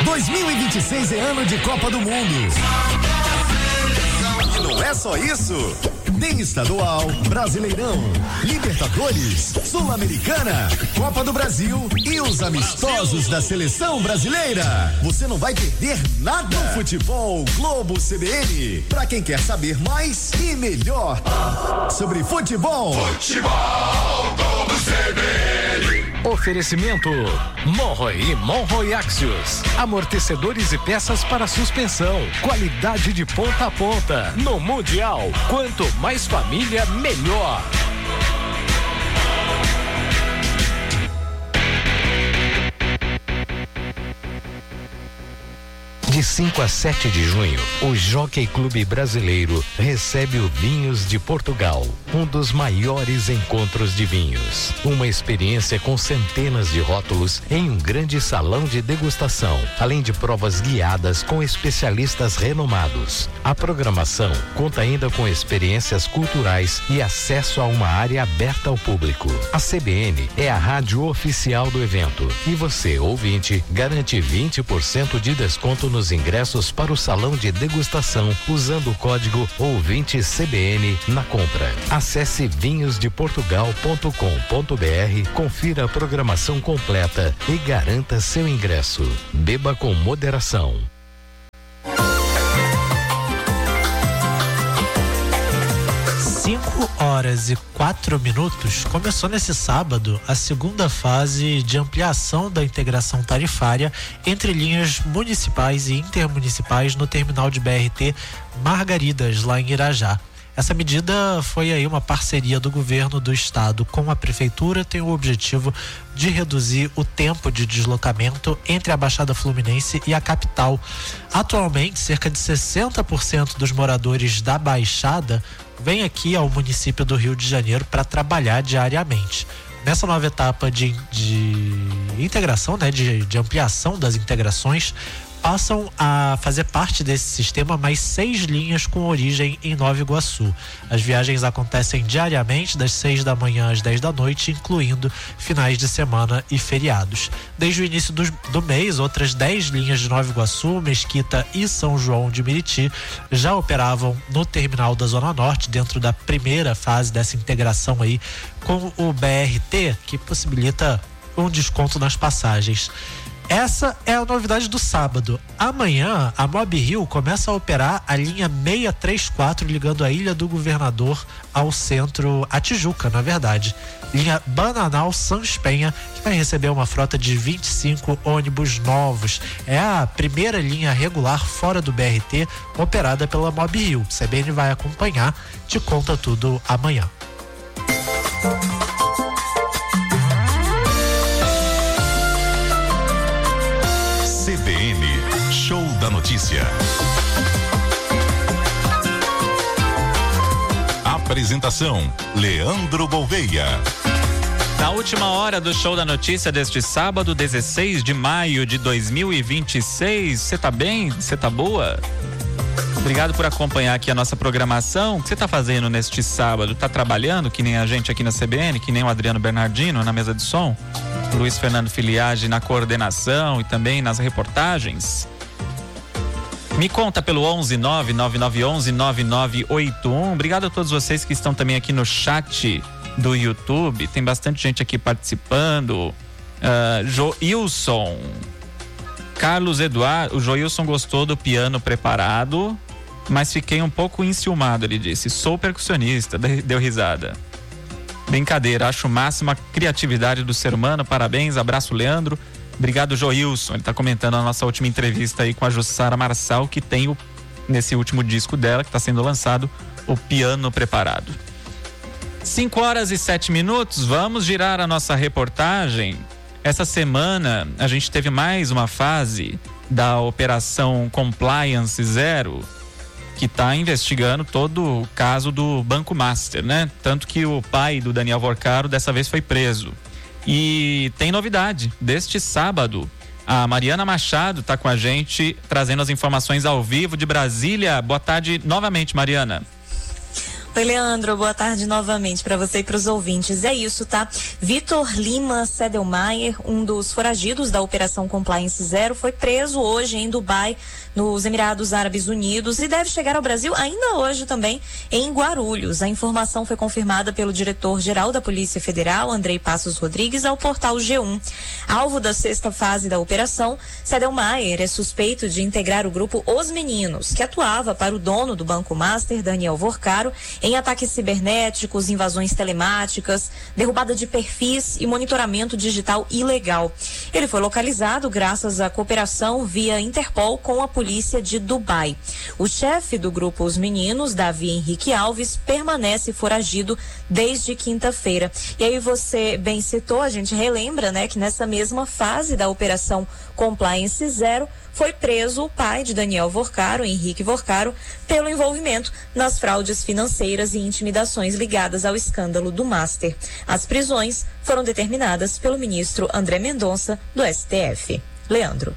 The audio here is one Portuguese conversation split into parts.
2026 é ano de Copa do Mundo. E não é só isso. Tem estadual, Brasileirão, Libertadores, Sul-Americana, Copa do Brasil e os amistosos da Seleção Brasileira. Você não vai perder nada no Futebol Globo CBN. Pra quem quer saber mais e melhor sobre futebol. Futebol Globo CBN. Oferecimento Monroe e Monroe Axios, amortecedores e peças para suspensão, qualidade de ponta a ponta. No Mundial, quanto mais família, melhor. De 5 a 7 de junho, o Jockey Clube Brasileiro recebe o Vinhos de Portugal, um dos maiores encontros de vinhos. Uma experiência com centenas de rótulos em um grande salão de degustação, além de provas guiadas com especialistas renomados. A programação conta ainda com experiências culturais e acesso a uma área aberta ao público. A CBN é a rádio oficial do evento e você, ouvinte, garante 20% de desconto nos ingressos para o salão de degustação usando o código ouvinte CBN na compra. Acesse vinhosdeportugal.com.br, confira a programação completa e garanta seu ingresso. Beba com moderação. 5h04, começou nesse sábado a segunda fase de ampliação da integração tarifária entre linhas municipais e intermunicipais no terminal de BRT Margaridas, lá em Irajá. Essa medida foi aí uma parceria do governo do estado com a prefeitura, tem o objetivo de reduzir o tempo de deslocamento entre a Baixada Fluminense e a capital. Atualmente, cerca de 60% dos moradores da Baixada vêm aqui ao município do Rio de Janeiro para trabalhar diariamente. Nessa nova etapa de integração, né, de ampliação das integrações, passam a fazer parte desse sistema mais 6 linhas com origem em Nova Iguaçu. As viagens acontecem diariamente das 6 da manhã às 10 da noite, incluindo finais de semana e feriados. Desde o início do mês, outras 10 linhas de Nova Iguaçu, Mesquita e São João de Meriti já operavam no terminal da Zona Norte, dentro da primeira fase dessa integração aí com o BRT, que possibilita um desconto nas passagens. Essa é a novidade do sábado. Amanhã, a Mob Rio começa a operar a linha 634, ligando a Ilha do Governador ao centro, a Tijuca, na verdade. Linha Bananal Sans Penha, que vai receber uma frota de 25 ônibus novos. É a primeira linha regular fora do BRT operada pela Mob Rio. O CBN vai acompanhar, te conta tudo amanhã. CBN, Show da Notícia. Apresentação, Leandro Gouveia. Na última hora do Show da Notícia deste sábado, 16 de maio de 2026. Você tá bem? Você tá boa? Obrigado por acompanhar aqui a nossa programação. O que você tá fazendo neste sábado? Tá trabalhando, que nem a gente aqui na CBN, que nem o Adriano Bernardino na mesa de som? Luiz Fernando Filiage na coordenação e também nas reportagens. Me conta pelo 11999119981. Obrigado a todos vocês que estão também aqui no chat do YouTube. Tem bastante gente aqui participando. Joilson, Carlos Eduardo. O Joilson gostou do piano preparado, mas fiquei um pouco enciumado, ele disse. Sou percussionista, deu risada. Brincadeira, acho o máximo a criatividade do ser humano. Parabéns, abraço, Leandro. Obrigado, Joilson. Ele está comentando a nossa última entrevista aí com a Jussara Marçal, que tem nesse último disco dela, que está sendo lançado, o Piano Preparado. 5h07, vamos girar a nossa reportagem. Essa semana a gente teve mais uma fase da Operação Compliance Zero, que está investigando todo o caso do Banco Master, né? Tanto que o pai do Daniel Vorcaro dessa vez foi preso. E tem novidade, deste sábado, a Mariana Machado está com a gente, trazendo as informações ao vivo de Brasília. Boa tarde novamente, Mariana. Oi, Leandro, boa tarde novamente para você e para os ouvintes. É isso, tá? Vitor Lima Sedelmaier, um dos foragidos da Operação Compliance Zero, foi preso hoje em Dubai, nos Emirados Árabes Unidos, e deve chegar ao Brasil ainda hoje também em Guarulhos. A informação foi confirmada pelo diretor-geral da Polícia Federal, Andrei Passos Rodrigues, ao portal G1. Alvo da 6ª fase da operação, Sedelmaier é suspeito de integrar o grupo Os Meninos, que atuava para o dono do Banco Master, Daniel Vorcaro, em ataques cibernéticos, invasões telemáticas, derrubada de perfis e monitoramento digital ilegal. Ele foi localizado graças à cooperação via Interpol com a polícia de Dubai. O chefe do grupo Os Meninos, Davi Henrique Alves, permanece foragido desde quinta-feira. E aí você bem citou, a gente relembra, né, que nessa mesma fase da Operação Compliance Zero foi preso o pai de Daniel Vorcaro, Henrique Vorcaro, pelo envolvimento nas fraudes financeiras e intimidações ligadas ao escândalo do Master. As prisões foram determinadas pelo ministro André Mendonça, do STF. Leandro.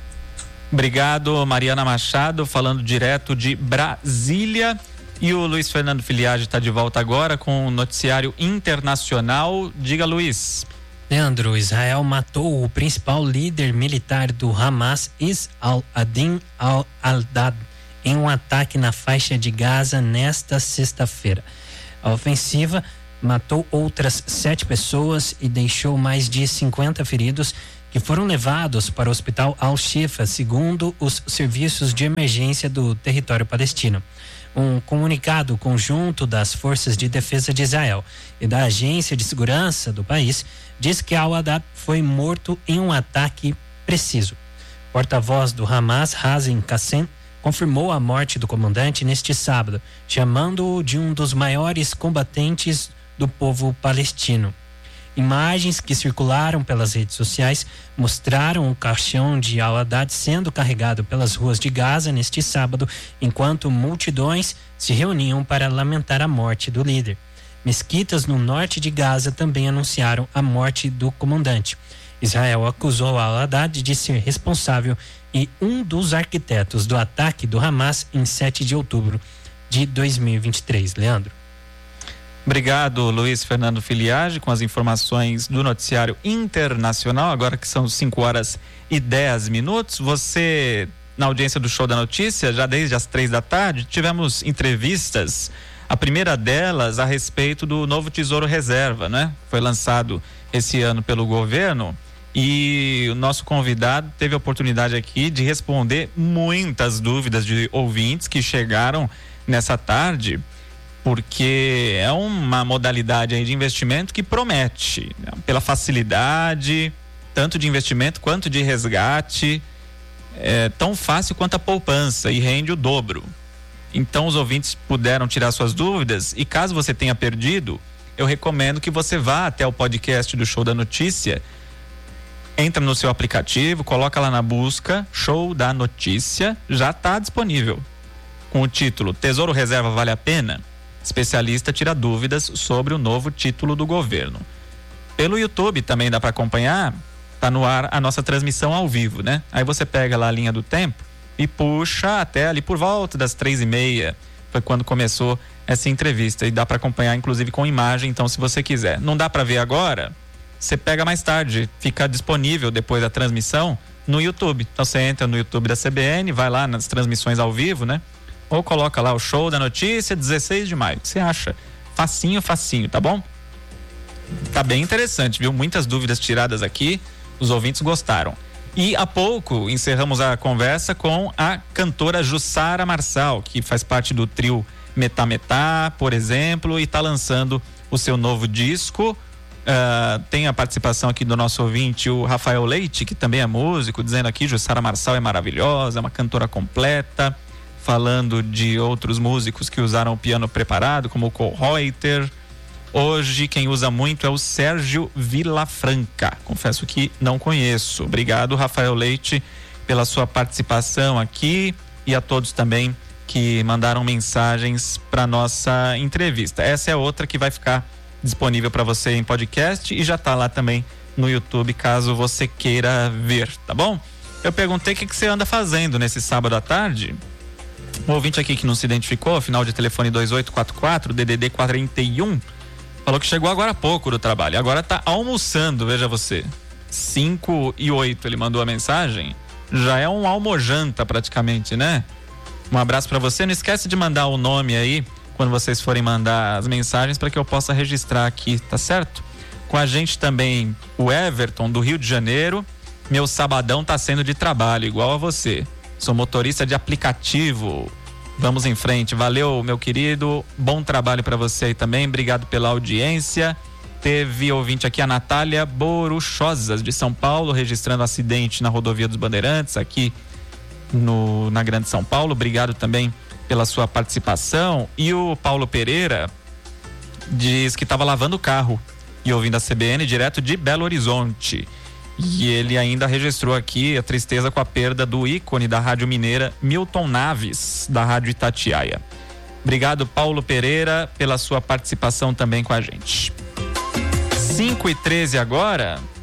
Obrigado, Mariana Machado, falando direto de Brasília. E o Luiz Fernando Filiage está de volta agora com o noticiário internacional. Diga, Luiz. Leandro, Israel matou o principal líder militar do Hamas, Is-al-Adin al-Haddad, em um ataque na faixa de Gaza nesta sexta-feira. A ofensiva matou outras 7 pessoas e deixou mais de 50 feridos, que foram levados para o hospital Al-Shifa, segundo os serviços de emergência do território palestino. Um comunicado conjunto das Forças de Defesa de Israel e da Agência de Segurança do país diz que Al-Haddad foi morto em um ataque preciso. Porta-voz do Hamas, Hazem Qassem, confirmou a morte do comandante neste sábado, chamando-o de um dos maiores combatentes do povo palestino. Imagens que circularam pelas redes sociais mostraram o caixão de Al-Haddad sendo carregado pelas ruas de Gaza neste sábado, enquanto multidões se reuniam para lamentar a morte do líder. Mesquitas no norte de Gaza também anunciaram a morte do comandante. Israel acusou Al-Haddad de ser responsável e um dos arquitetos do ataque do Hamas em 7 de outubro de 2023. Leandro. Obrigado, Luiz Fernando Filiage, com as informações do noticiário internacional, agora que são 5h10. Você, na audiência do Show da Notícia, já desde as 3 da tarde, tivemos entrevistas. A primeira delas a respeito do novo Tesouro Reserva, né? Foi lançado esse ano pelo governo e o nosso convidado teve a oportunidade aqui de responder muitas dúvidas de ouvintes que chegaram nessa tarde, porque é uma modalidade aí de investimento que promete, né? Pela facilidade, tanto de investimento quanto de resgate, é tão fácil quanto a poupança e rende o dobro. Então os ouvintes puderam tirar suas dúvidas e caso você tenha perdido, eu recomendo que você vá até o podcast do Show da Notícia, entra no seu aplicativo, coloca lá na busca Show da Notícia, já está disponível com o título Tesouro Reserva Vale a Pena? Especialista tira dúvidas sobre o novo título do governo. Pelo YouTube também dá para acompanhar, tá no ar a nossa transmissão ao vivo, né? Aí você pega lá a linha do tempo e puxa até ali por volta das 3h30, foi quando começou essa entrevista e dá para acompanhar inclusive com imagem, então se você quiser. Não dá para ver agora, você pega mais tarde, fica disponível depois da transmissão no YouTube. Então você entra no YouTube da CBN, vai lá nas transmissões ao vivo, né? Ou coloca lá o Show da Notícia, 16 de maio. Você acha? Facinho, tá bom? Tá bem interessante, viu? Muitas dúvidas tiradas aqui, os ouvintes gostaram. E há pouco encerramos a conversa com a cantora Jussara Marçal, que faz parte do trio Metá Metá, por exemplo, e está lançando o seu novo disco. Tem a participação aqui do nosso ouvinte, o Rafael Leite, que também é músico, dizendo aqui: Jussara Marçal é maravilhosa, é uma cantora completa. Falando de outros músicos que usaram o piano preparado, como o Cole Reuter. Hoje quem usa muito é o Sérgio Villafranca. Confesso que não conheço. Obrigado, Rafael Leite, pela sua participação aqui e a todos também que mandaram mensagens para nossa entrevista. Essa é outra que vai ficar disponível para você em podcast e já está lá também no YouTube, caso você queira ver, tá bom? Eu perguntei o que você anda fazendo nesse sábado à tarde. Um ouvinte aqui que não se identificou, final de telefone 2844, DDD 41, falou que chegou agora há pouco do trabalho. Agora tá almoçando, veja você. 5:08 ele mandou a mensagem. Já é um almojanta praticamente, né? Um abraço pra você. Não esquece de mandar o nome aí quando vocês forem mandar as mensagens para que eu possa registrar aqui, tá certo? Com a gente também o Everton do Rio de Janeiro. Meu sabadão tá sendo de trabalho, igual a você. Sou motorista de aplicativo. Vamos em frente. Valeu, meu querido. Bom trabalho para você aí também. Obrigado pela audiência. Teve ouvinte aqui, a Natália Boruchosas, de São Paulo, registrando acidente na rodovia dos Bandeirantes, aqui na Grande São Paulo. Obrigado também pela sua participação. E o Paulo Pereira diz que estava lavando o carro e ouvindo a CBN direto de Belo Horizonte. E ele ainda registrou aqui a tristeza com a perda do ícone da Rádio Mineira, Milton Naves, da Rádio Itatiaia. Obrigado, Paulo Pereira, pela sua participação também com a gente. 5:13 agora.